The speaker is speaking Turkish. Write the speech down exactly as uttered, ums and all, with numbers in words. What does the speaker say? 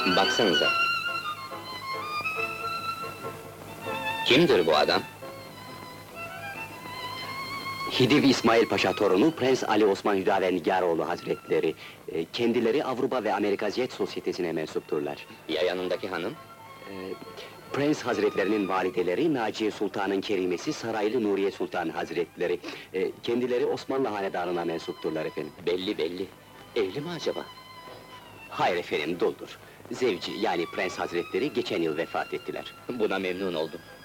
Baksanıza. Kimdir bu adam? Hidiv İsmail Paşa torunu Prens Ali Osman Hüdavendigaroğlu Hazretleri. E, Kendileri Avrupa ve Amerika Jet Sosyetesi'ne mensupturlar. Ya yanındaki hanım? E, Prens Hazretlerinin valideleri Naciye Sultan'ın kerimesi Saraylı Nuriye Sultan Hazretleri. E, Kendileri Osmanlı hanedanına mensupturlar efendim. Belli belli. Evli mi acaba? Hayır efendim, duldur. Zevci yani Prens Hazretleri geçen yıl vefat ettiler. Buna memnun oldum.